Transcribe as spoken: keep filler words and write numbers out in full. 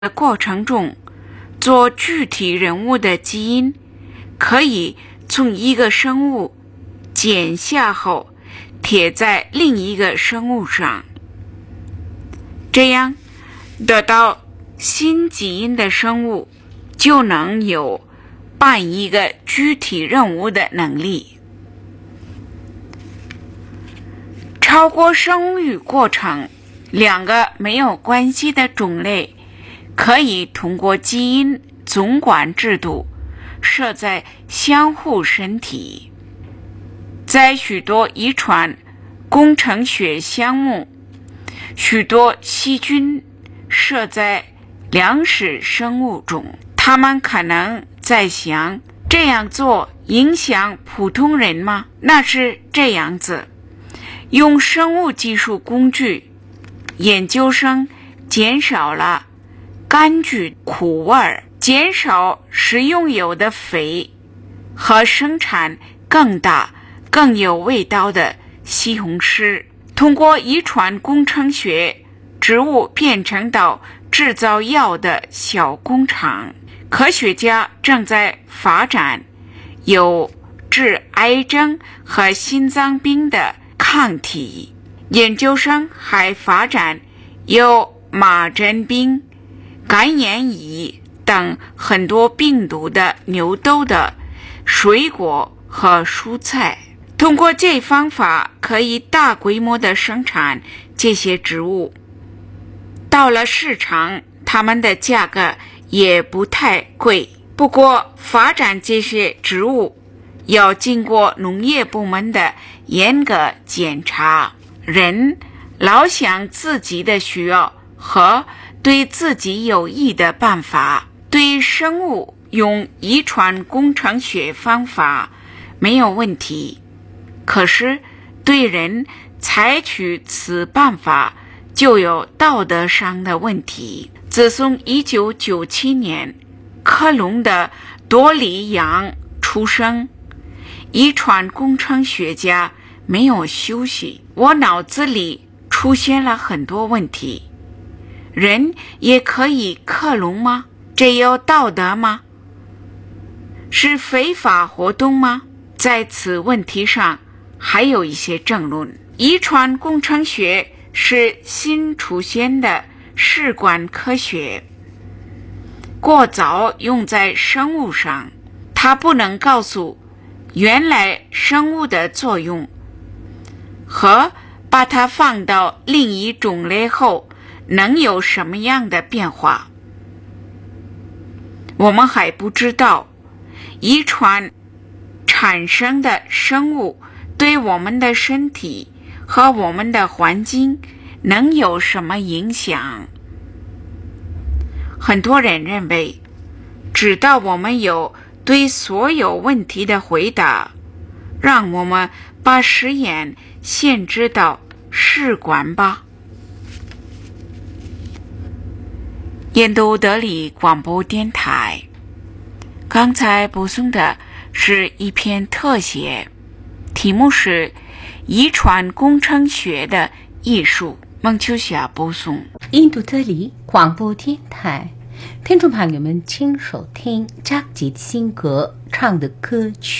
的过程中，做具体人物的基因可以从一个生物剪下后贴在另一个生物上，这样得到新基因的生物就能有扮一个具体任务的能力。超过生育过程，两个没有关系的种类可以通过基因总管制度设在相互身体。在许多遗传工程学项目，许多细菌设在两始生物中。他们可能在想，这样做影响普通人吗？那是这样子。用生物技术工具，研究生减少了柑橘苦味，减少食用油的肥和生产更大更有味道的西红柿。通过遗传工程学，植物变成到制造药的小工厂。科学家正在发展有治癌症和心脏病的抗体，研究生还发展有麻疹病、肝炎乙等很多病毒的牛痘的水果和蔬菜。通过这方法可以大规模的生产这些植物，到了市场它们的价格也不太贵。不过发展这些植物要经过农业部门的严格检查。人老想自己的需要和对自己有益的办法，对生物用遗传工程学方法没有问题，可是对人采取此办法就有道德上的问题。自从一九九七年科隆的多里扬出生，遗传工程学家没有休息。我脑子里出现了很多问题。人也可以克隆吗？这有道德吗？是非法活动吗？在此问题上还有一些争论。遗传工程学是新出现的试管科学，过早用在生物上，它不能告诉原来生物的作用和把它放到另一种类后能有什么样的变化。我们还不知道遗传产生的生物对我们的身体和我们的环境能有什么影响。很多人认为，直到我们有对所有问题的回答，让我们把实验限制到试管吧。印度德里广播电台，刚才播送的是一篇特写，题目是遗传工程学的艺术。孟秋霞播送。 印度德里广播电台，听众朋友们，请收听扎吉辛格唱的歌曲。